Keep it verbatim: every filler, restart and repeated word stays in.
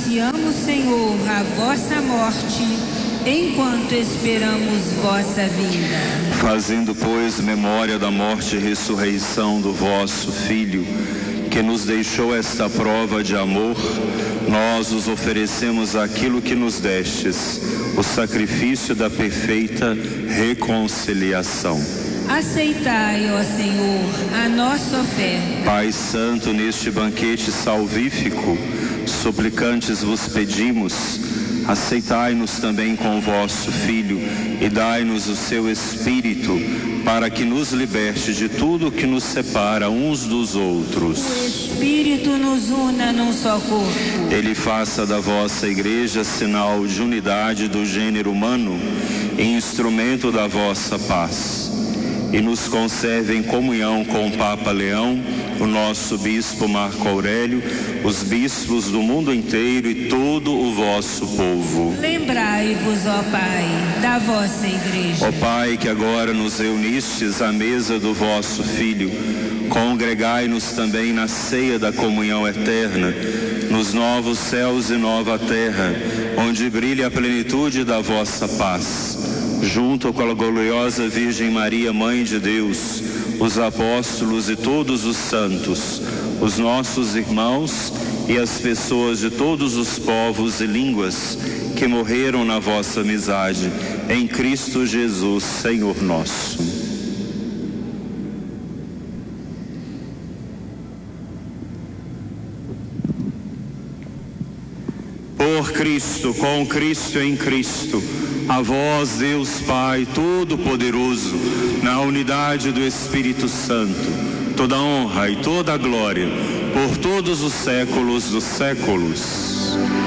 anunciamos, Senhor, a vossa morte, enquanto esperamos vossa vinda. Fazendo, pois, memória da morte e ressurreição do vosso Filho, que nos deixou esta prova de amor, nós os oferecemos aquilo que nos destes, o sacrifício da perfeita reconciliação. Aceitai, ó Senhor, a nossa oferta. Pai Santo, neste banquete salvífico, suplicantes vos pedimos, aceitai-nos também com o vosso Filho e dai-nos o seu Espírito, para que nos liberte de tudo que nos separa uns dos outros. O Espírito nos una num só corpo. Ele faça da vossa Igreja sinal de unidade do gênero humano e instrumento da vossa paz. E nos conserve em comunhão com o Papa Leão, o nosso Bispo Marco Aurélio, os bispos do mundo inteiro e todo o vosso povo. Lembrai-vos, ó Pai, da vossa Igreja. Ó Pai, que agora nos reunistes à mesa do vosso Filho, congregai-nos também na ceia da comunhão eterna, nos novos céus e nova terra, onde brilha a plenitude da vossa paz. Junto com a gloriosa Virgem Maria, Mãe de Deus, os apóstolos e todos os santos, os nossos irmãos e as pessoas de todos os povos e línguas que morreram na vossa amizade, em Cristo Jesus, Senhor nosso. Por Cristo, com Cristo e em Cristo, a vós, Deus Pai Todo-Poderoso, na unidade do Espírito Santo, toda honra e toda glória, por todos os séculos dos séculos.